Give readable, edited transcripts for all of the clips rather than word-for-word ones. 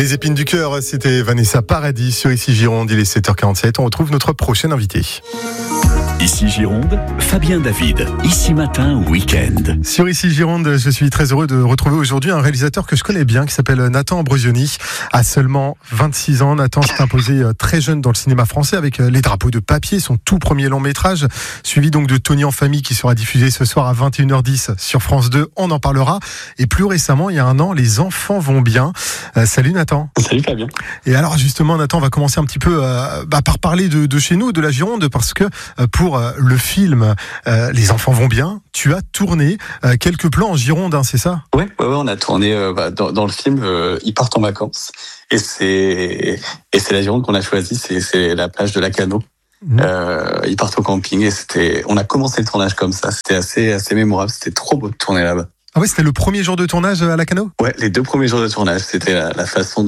Les épines du cœur, c'était Vanessa Paradis sur Ici Gironde, il est 7h47. On retrouve notre prochain invité. Ici Gironde, Fabien David. Ici matin, week-end. Sur Ici Gironde, je suis très heureux de retrouver aujourd'hui un réalisateur que je connais bien, qui s'appelle Nathan Ambrosioni. À seulement 26 ans, Nathan s'est imposé très jeune dans le cinéma français avec Les Drapeaux de papier, son tout premier long métrage, suivi donc de Tony en famille qui sera diffusé ce soir à 21h10 sur France 2. On en parlera. Et plus récemment, il y a un an, Les enfants vont bien. Salut Nathan. Salut Fabien. Et alors justement, Nathan, on va commencer un petit peu par parler de chez nous, de la Gironde, parce que pour le film Les enfants vont bien, tu as tourné quelques plans en Gironde, hein, c'est ça ? Ouais, on a tourné dans le film Ils partent en vacances, et c'est la Gironde qu'on a choisi, c'est la plage de Lacanau. Ils partent au camping et on a commencé le tournage comme ça. C'était assez mémorable. C'était trop beau de tourner là-bas. Ah ouais, c'était le premier jour de tournage à Lacanau ? Ouais, les 2 premiers jours de tournage, c'était la façon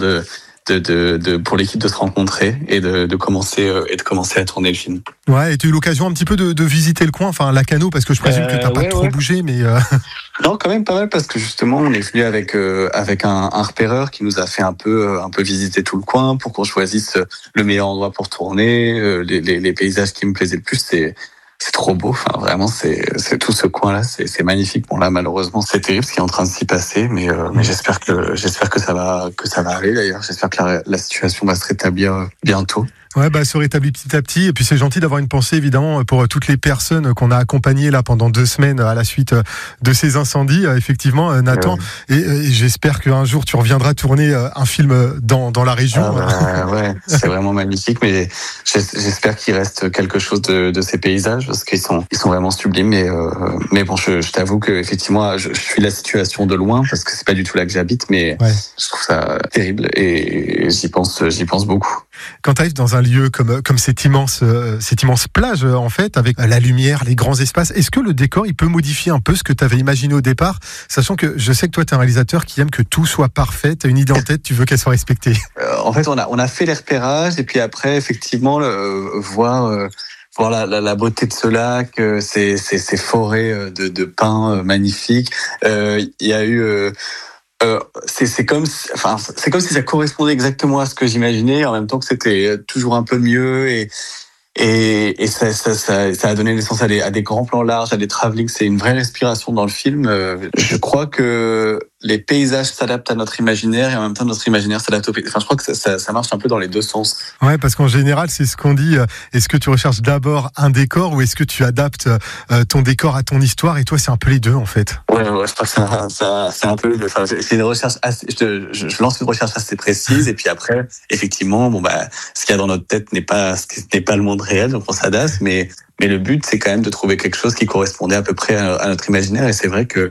pour l'équipe de se rencontrer et de commencer à tourner le film. Ouais, et tu as eu l'occasion un petit peu de visiter le coin, enfin Lacanau, parce que je présume que t'as pas trop bougé, mais Non, quand même pas mal, parce que justement on est venu avec un repéreur qui nous a fait un peu visiter tout le coin pour qu'on choisisse le meilleur endroit pour tourner. Les paysages qui me plaisaient le plus, c'est trop beau. Enfin, vraiment, c'est tout ce coin-là, c'est magnifique. Bon, là, malheureusement, c'est terrible ce qui est en train de s'y passer, mais j'espère que ça va aller d'ailleurs. J'espère que la situation va se rétablir bientôt. Ouais, se rétablit petit à petit. Et puis c'est gentil d'avoir une pensée évidemment pour toutes les personnes qu'on a accompagnées là pendant 2 semaines à la suite de ces incendies. Effectivement, Nathan. Et j'espère qu'un jour tu reviendras tourner un film dans la région. Ouais, c'est vraiment magnifique. Mais j'espère qu'il reste quelque chose de ces paysages, parce qu'ils sont vraiment sublimes. Mais bon, je t'avoue que effectivement, je suis la situation de loin, parce que c'est pas du tout là que j'habite. Mais je trouve ça terrible et j'y pense beaucoup. Quand tu arrives dans un lieu comme cette immense plage, en fait, avec la lumière, les grands espaces, est-ce que le décor, il peut modifier un peu ce que tu avais imaginé au départ, sachant que je sais que toi, tu es un réalisateur qui aime que tout soit parfait, tu as une idée en tête, tu veux qu'elle soit respectée. En fait, on a fait les repérages, et puis après, effectivement, voir la beauté de ce lac, ces forêts de pins magnifiques. Il y a eu... c'est comme si ça correspondait exactement à ce que j'imaginais, en même temps que c'était toujours un peu mieux, et ça a donné naissance à des grands plans larges, à des travelling. C'est une vraie respiration dans le film. Je crois que les paysages s'adaptent à notre imaginaire, et en même temps notre imaginaire s'adapte aux paysages. Enfin, je crois que ça marche un peu dans les 2 sens. Ouais, parce qu'en général, c'est ce qu'on dit. Est-ce que tu recherches d'abord un décor, ou est-ce que tu adaptes ton décor à ton histoire? Et toi, c'est un peu les deux, en fait. Ouais, je crois que c'est un peu les deux. Enfin, c'est une recherche je lance une recherche assez précise, et puis après, effectivement, ce qu'il y a dans notre tête n'est pas le monde réel, donc on s'adapte, mais le but, c'est quand même de trouver quelque chose qui correspondait à peu près à notre imaginaire. Et c'est vrai que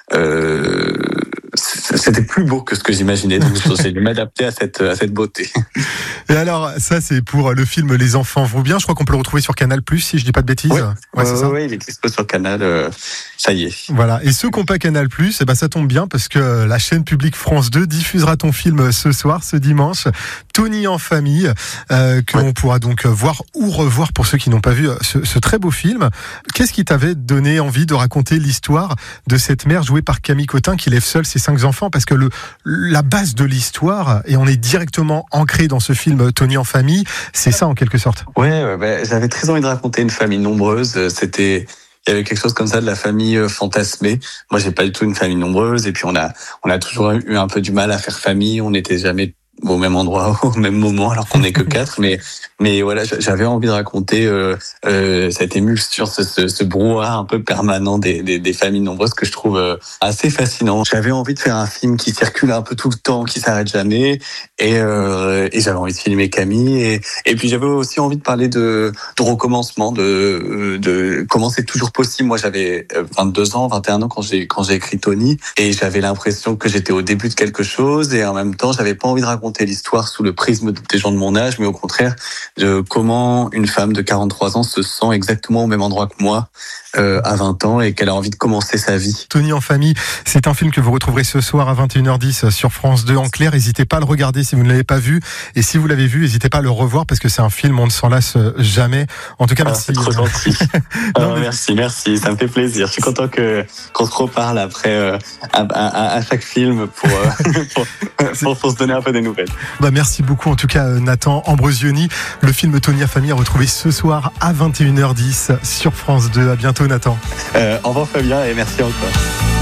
c'était plus beau que ce que j'imaginais, donc j'ai dû m'adapter à cette beauté. Et alors, ça, c'est pour le film Les enfants vont bien. Je crois qu'on peut le retrouver sur Canal+, si je dis pas de bêtises. Ouais, il est dispo sur Canal. Ça y est. Voilà. Et ceux qui n'ont pas Canal+, ça tombe bien, parce que la chaîne publique France 2 diffusera ton film ce soir, ce dimanche, Tony en famille, que l'on pourra donc voir ou revoir pour ceux qui n'ont pas vu ce très beau film. Qu'est-ce qui t'avait donné envie de raconter l'histoire de cette mère jouée par Camille Cotin, qui élève seule ses 5 enfants? Parce que la base de l'histoire, et on est directement ancré dans ce film Tony en famille, c'est ça en quelque sorte. Ouais, j'avais très envie de raconter une famille nombreuse. Il y avait quelque chose comme ça de la famille fantasmée. Moi, j'ai pas du tout une famille nombreuse, et puis on a toujours eu un peu du mal à faire famille. On n'était jamais au même endroit, au même moment, alors qu'on n'est que 4. Mais voilà, j'avais envie de raconter cette émulsion, ce brouhaha un peu permanent des familles nombreuses, que je trouve assez fascinant. J'avais envie de faire un film qui circule un peu tout le temps, qui s'arrête jamais, et j'avais envie de filmer Camille, et puis j'avais aussi envie de parler de recommencement, de comment c'est toujours possible. Moi, j'avais 22 ans, 21 ans quand j'ai écrit Tony, et j'avais l'impression que j'étais au début de quelque chose, et en même temps, j'avais pas envie de raconter l'histoire sous le prisme des gens de mon âge, mais au contraire de comment une femme de 43 ans se sent exactement au même endroit que moi à 20 ans, et qu'elle a envie de commencer sa vie. Tony en famille, c'est un film que vous retrouverez ce soir à 21h10 sur France 2 en clair. N'hésitez pas à le regarder si vous ne l'avez pas vu, et si vous l'avez vu, n'hésitez pas à le revoir, parce que c'est un film, on ne s'en lasse jamais. En tout cas, merci. C'est trop gentil. Merci, ça me fait plaisir. Je suis content qu'on se reparle après à chaque film pour se donner un peu des nouvelles. peine. Merci beaucoup en tout cas Nathan Ambrosioni. Le film Tony en famille à retrouver ce soir à 21h10 sur France 2. À bientôt Nathan. Au revoir Fabien et merci encore.